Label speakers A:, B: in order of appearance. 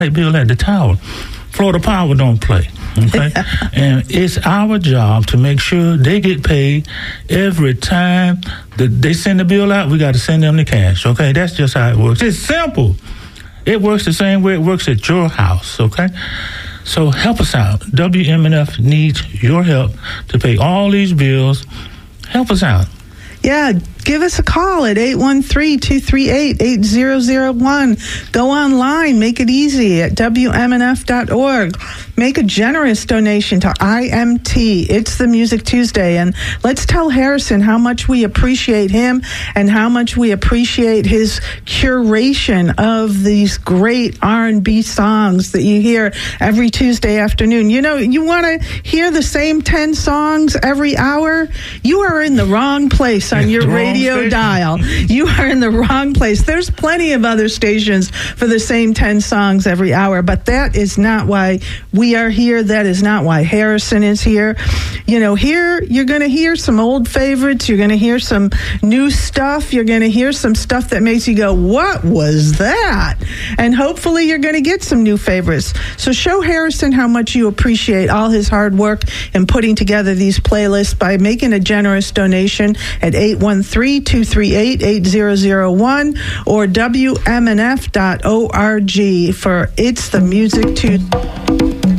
A: bill at the tower. Florida Power don't play, okay? And it's our job to make sure they get paid every time that they send the bill out. We got to send them the cash, okay? That's just how it works. It's simple. It works the same way it works at your house, okay? So help us out. WMNF needs your help to pay all these bills. Help us out.
B: Yeah, give us a call at 813-238-8001. Go online, make it easy at WMNF.org. Make a generous donation to IMT. It's the Music Tuesday. And let's tell Harrison how much we appreciate him and how much we appreciate his curation of these great R&B songs that you hear every Tuesday afternoon. You know, you want to hear the same 10 songs every hour? You are in the wrong place on your radio dial. You are in the wrong place. There's plenty of other stations for the same 10 songs every hour, but that is not why we are here. That is not why Harrison is here. You know, here you're going to hear some old favorites. You're going to hear some new stuff. You're going to hear some stuff that makes you go, what was that? And hopefully you're going to get some new favorites. So show Harrison how much you appreciate all his hard work in putting together these playlists by making a generous donation at 813-238-8001 or WMNF.org for It's the Music Tuesday.